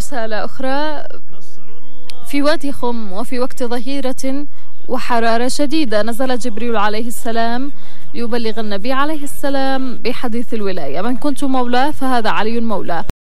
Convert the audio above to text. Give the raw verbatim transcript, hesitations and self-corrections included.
رسالة أخرى: في وادي خم وفي وقت ظهيرة وحرارة شديدة نزل جبريل عليه السلام ليبلغ النبي عليه السلام بحديث الولاية: من كنت مولاه فهذا علي مولاه.